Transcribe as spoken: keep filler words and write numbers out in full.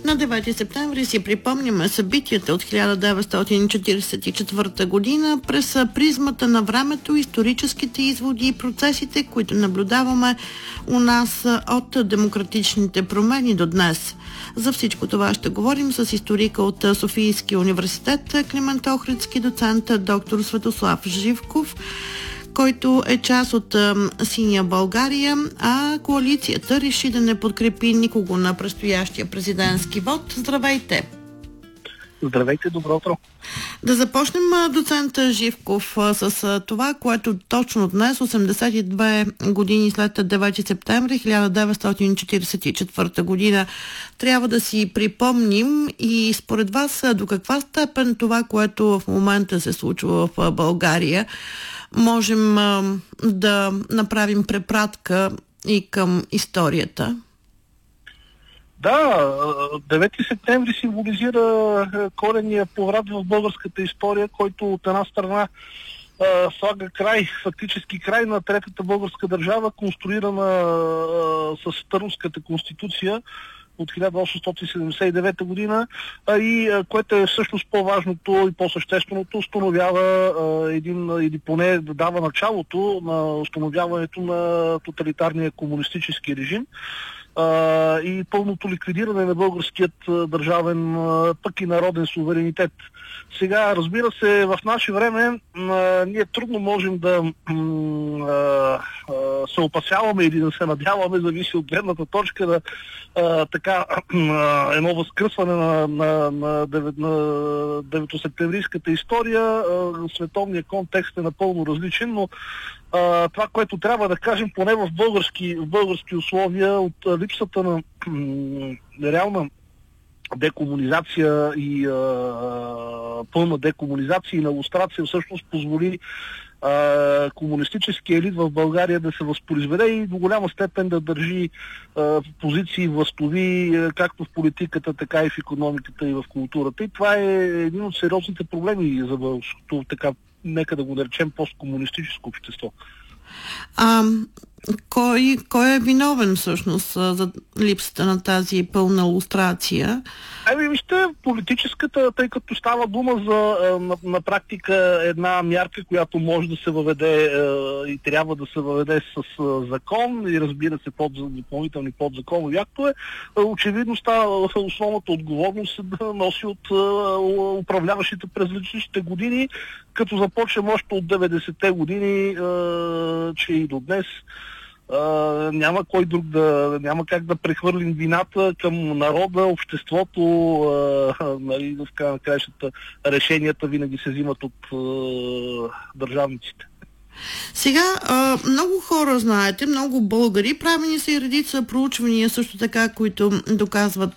На девети септември си припомняме събитията от хиляда деветстотин четиридесет и четвърта година през призмата на времето, историческите изводи и процесите, които наблюдаваме у нас от демократичните промени до днес. За всичко това ще говорим с историка от Софийския университет Климент Охридски, доцент доктор Светослав Живков, който е част от Синя България, а коалицията реши да не подкрепи никого на предстоящия президентски вод. Здравейте! Здравейте, добро утро! Да започнем, доцент Живков, с това, което точно днес, осемдесет и две години след девети септември хиляда деветстотин четиридесет и четвърта година, трябва да си припомним и според вас до каква степен това, което в момента се случва в България, можем а, да направим препратка и към историята? Да, девети септември символизира коренния поврат в българската история, който от една страна а, слага край, фактически край на третата българска държава, конструирана а, с Търновската конституция от хиляда осемстотин седемдесет и девета година, а и а, което е всъщност по-важното и по-същественото, установява а, един, или поне дава началото на установяването на тоталитарния комунистически режим а, и пълното ликвидиране на българският а, държавен, а, пък и народен суверенитет. Сега, разбира се, в наше време а, ние трудно можем да а, а, се опасяваме или да се надяваме, зависи от гледната точка на а, така а, едно възкръсване на, на, на, на деветосептемврийската история. А, световният контекст е напълно различен, но а, това, което трябва да кажем, поне в български, в български условия, от а, липсата на м, реална декомунизация и а, пълна декомунизация и на лустрация всъщност позволи а, комунистическия елит в България да се възпроизведе и до голяма степен да държи а, позиции властови, както в политиката, така и в икономиката и в културата. И това е един от сериозните проблеми за българското, така, нека да го наречем, посткомунистическо общество. А кой, кой е виновен всъщност за липсата на тази пълна лустрация? Ами вижте, политическата, тъй като става дума за на, на практика една мярка, която може да се въведе е, и трябва да се въведе с е, закон и разбира се под допълнителни подзаконови актове, е, очевидно става основната отговорност да носи от е, управляващите през различните години, като започнем още от деветдесетте години, е, че и до днес Uh, няма кой друг да, няма как да прехвърлим вината към народа, обществото, uh, нали, в края на краищата решенията винаги се взимат от uh, държавниците. Сега, много хора, знаете, много българи, правени са и редица проучвания също така, които доказват